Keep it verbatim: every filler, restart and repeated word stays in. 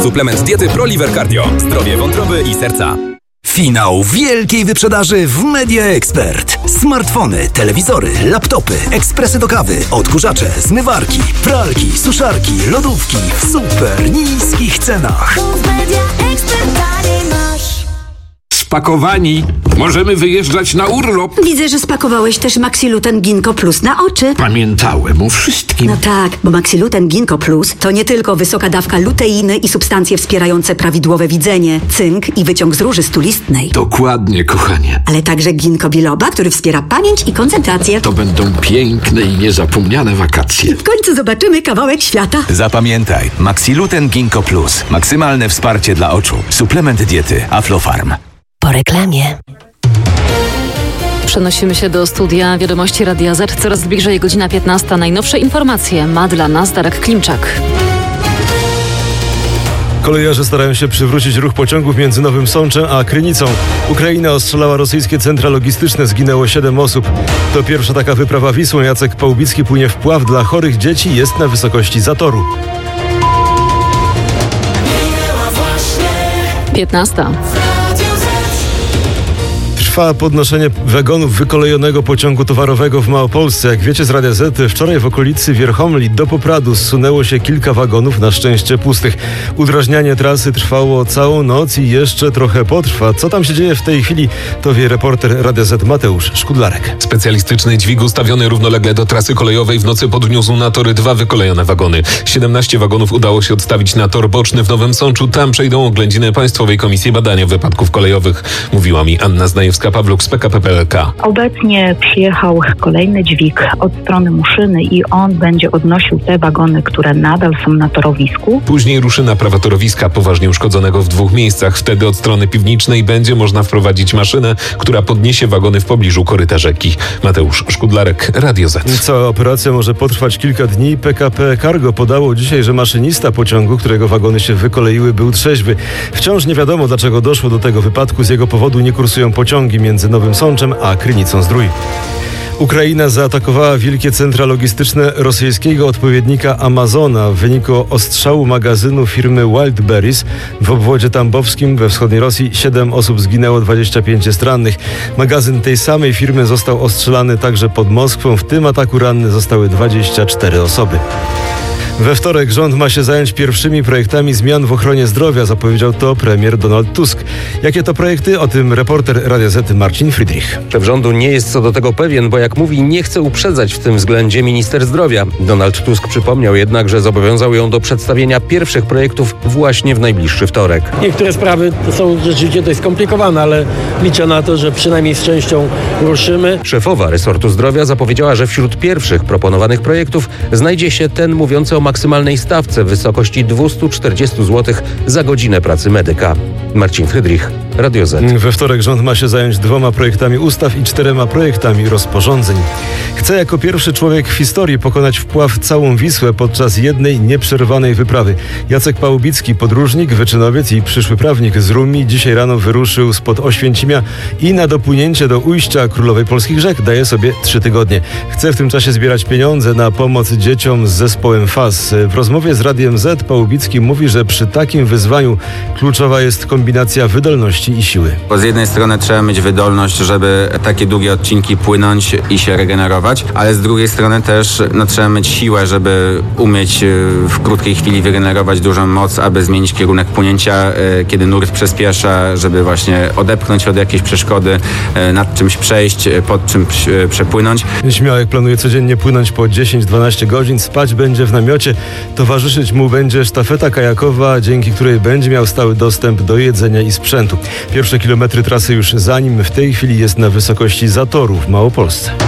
Suplement diety ProLiver Cardio. Zdrowie wątroby i serca. Finał wielkiej wyprzedaży w Media Expert. Smartfony, telewizory, laptopy, ekspresy do kawy, odkurzacze, zmywarki, pralki, suszarki, lodówki w super niskich cenach. Spakowani. Możemy wyjeżdżać na urlop. Widzę, że spakowałeś też Maxiluten Ginkgo Plus na oczy. Pamiętałem o wszystkim. No tak, bo Maxiluten Ginkgo Plus to nie tylko wysoka dawka luteiny i substancje wspierające prawidłowe widzenie, cynk i wyciąg z róży stulistnej. Dokładnie, kochanie. Ale także ginkgo biloba, który wspiera pamięć i koncentrację. To będą piękne i niezapomniane wakacje. W końcu zobaczymy kawałek świata. Zapamiętaj, Maxiluten Ginkgo Plus. Maksymalne wsparcie dla oczu. Suplement diety Aflofarm. Po reklamie. Przenosimy się do studia Wiadomości Radia Z. Coraz bliżej godzina piętnasta. Najnowsze informacje ma dla nas Darek Klimczak. Kolejarze starają się przywrócić ruch pociągów między Nowym Sączem a Krynicą. Ukraina ostrzelała rosyjskie centra logistyczne, zginęło siedem osób. To pierwsza taka wyprawa Wisłą. Jacek Pałubicki płynie w Pław dla chorych dzieci, jest na wysokości zatoru. piętnasta. Trwa podnoszenie wagonów wykolejonego pociągu towarowego w Małopolsce. Jak wiecie z Radia Z, wczoraj w okolicy Wierchomli do Popradu zsunęło się kilka wagonów, na szczęście pustych. Udrażnianie trasy trwało całą noc i jeszcze trochę potrwa. Co tam się dzieje w tej chwili, to wie reporter Radia Z Mateusz Szkudlarek. Specjalistyczny dźwig ustawiony równolegle do trasy kolejowej w nocy podniósł na tory dwa wykolejone wagony. siedemnaście wagonów udało się odstawić na tor boczny w Nowym Sączu. Tam przejdą oględziny Państwowej Komisji Badania Wypadków Kolejowych. Mówiła mi Anna Znajewska-Pawluk z P K P P L K. Obecnie przyjechał kolejny dźwig od strony Muszyny i on będzie odnosił te wagony, które nadal są na torowisku. Później ruszy na prawo torowiska, poważnie uszkodzonego w dwóch miejscach. Wtedy od strony Piwnicznej będzie można wprowadzić maszynę, która podniesie wagony w pobliżu koryta rzeki. Mateusz Szkudlarek, Radio Z. Cała operacja może potrwać kilka dni. P K P Cargo podało dzisiaj, że maszynista pociągu, którego wagony się wykoleiły, był trzeźwy. Wciąż nie wiadomo, dlaczego doszło do tego wypadku. Z jego powodu nie kursują pociągi między Nowym Sączem a Krynicą-Zdrój. Ukraina zaatakowała wielkie centra logistyczne rosyjskiego odpowiednika Amazona w wyniku ostrzału magazynu firmy Wildberries w obwodzie tambowskim we wschodniej Rosji. Siedem osób zginęło, dwadzieścia pięć jest rannych. Magazyn tej samej firmy został ostrzelany także pod Moskwą. W tym ataku ranne zostały dwadzieścia cztery osoby. We wtorek rząd ma się zająć pierwszymi projektami zmian w ochronie zdrowia, zapowiedział to premier Donald Tusk. Jakie to projekty? O tym reporter Radia Z Marcin Friedrich. Szef rządu nie jest co do tego pewien, bo jak mówi, nie chce uprzedzać w tym względzie minister zdrowia. Donald Tusk przypomniał jednak, że zobowiązał ją do przedstawienia pierwszych projektów właśnie w najbliższy wtorek. Niektóre sprawy są rzeczywiście dość skomplikowane, ale liczę na to, że przynajmniej z częścią ruszymy. Szefowa resortu zdrowia zapowiedziała, że wśród pierwszych proponowanych projektów znajdzie się ten mówiący o maksymalnej stawce w wysokości dwieście czterdzieści złotych za godzinę pracy medyka. Marcin Friedrich, Radio Z. We wtorek rząd ma się zająć dwoma projektami ustaw i czterema projektami rozporządzeń. Chce jako pierwszy człowiek w historii pokonać wpław całą Wisłę podczas jednej nieprzerwanej wyprawy. Jacek Pałubicki, podróżnik, wyczynowiec i przyszły prawnik z Rumi, dzisiaj rano wyruszył spod Oświęcimia i na dopłynięcie do ujścia Królowej Polskich Rzek daje sobie trzy tygodnie. Chce w tym czasie zbierać pieniądze na pomoc dzieciom z zespołem F A S. W rozmowie z Radiem Z Pałubicki mówi, że przy takim wyzwaniu kluczowa jest kombinacja wydolności i siły. Bo z jednej strony trzeba mieć wydolność, żeby takie długie odcinki płynąć i się regenerować, ale z drugiej strony też no, trzeba mieć siłę, żeby umieć w krótkiej chwili wygenerować dużą moc, aby zmienić kierunek płynięcia, kiedy nurt przyspiesza, żeby właśnie odepchnąć od jakiejś przeszkody, nad czymś przejść, pod czymś przepłynąć. Śmiałek planuje codziennie płynąć po dziesięć dwanaście godzin, spać będzie w namiocie, towarzyszyć mu będzie sztafeta kajakowa, dzięki której będzie miał stały dostęp do jedzenia i sprzętu. Pierwsze kilometry trasy już za nim, w tej chwili jest na wysokości zatoru w Małopolsce.